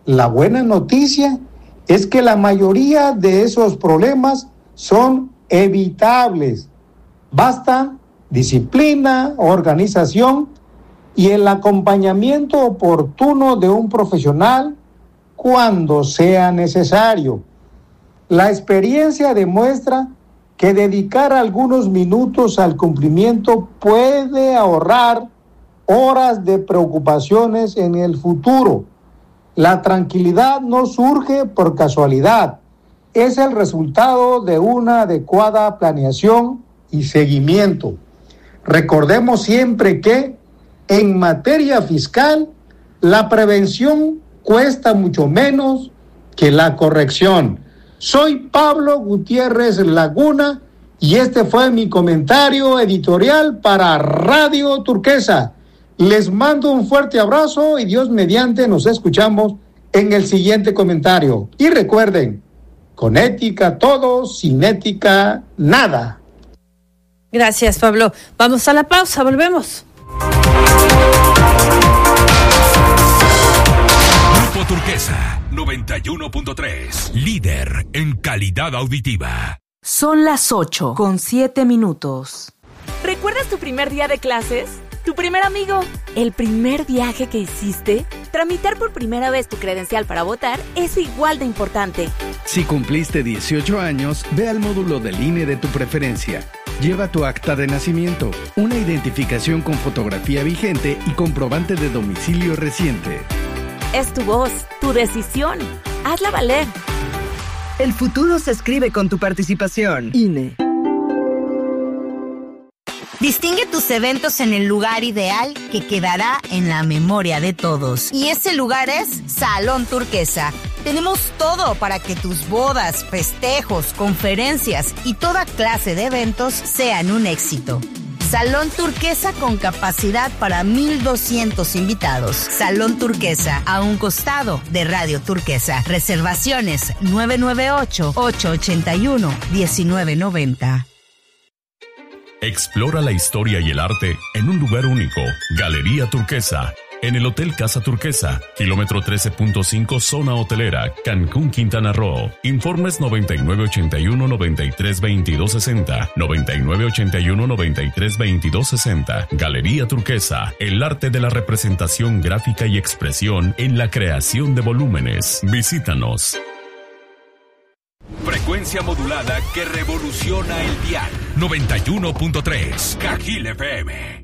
La buena noticia es que la mayoría de esos problemas son evitables. Basta disciplina, organización y el acompañamiento oportuno de un profesional cuando sea necesario. La experiencia demuestra que dedicar algunos minutos al cumplimiento puede ahorrar horas de preocupaciones en el futuro. La tranquilidad no surge por casualidad, es el resultado de una adecuada planeación y seguimiento. Recordemos siempre que, en materia fiscal, la prevención cuesta mucho menos que la corrección. Soy Pablo Gutiérrez Laguna y este fue mi comentario editorial para Radio Turquesa. Les mando un fuerte abrazo y Dios mediante nos escuchamos en el siguiente comentario. Y recuerden, con ética todo, sin ética nada. Gracias, Pablo. Vamos a la pausa, volvemos. Grupo Turquesa 91.3, líder en calidad auditiva. Son las 8:07. ¿Recuerdas tu primer día de clases? ¿Tu primer amigo? ¿El primer viaje que hiciste? Tramitar por primera vez tu credencial para votar es igual de importante. Si cumpliste 18 años, ve al módulo del INE de tu preferencia. Lleva tu acta de nacimiento, una identificación con fotografía vigente y comprobante de domicilio reciente. Es tu voz, tu decisión. Hazla valer. El futuro se escribe con tu participación. INE. Distingue tus eventos en el lugar ideal que quedará en la memoria de todos. Y ese lugar es Salón Turquesa. Tenemos todo para que tus bodas, festejos, conferencias y toda clase de eventos sean un éxito. Salón Turquesa con capacidad para 1,200 invitados. Salón Turquesa, a un costado de Radio Turquesa. Reservaciones 998-881-1990. Explora la historia y el arte en un lugar único. Galería Turquesa. En el Hotel Casa Turquesa, kilómetro 13.5, zona hotelera, Cancún, Quintana Roo. Informes 9981-932260, 9981-932260. Galería Turquesa, el arte de la representación gráfica y expresión en la creación de volúmenes. Visítanos. Frecuencia modulada que revoluciona el dial. 91.3, Cajil FM.